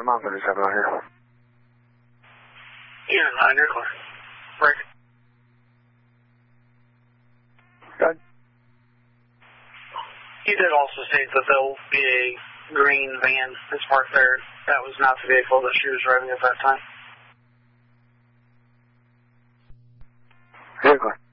Mount 37 out here. You're not in your car. Break. Good. He did also state that there will be a green van that's parked there. That was not the vehicle that she was driving at that time. Vehicle.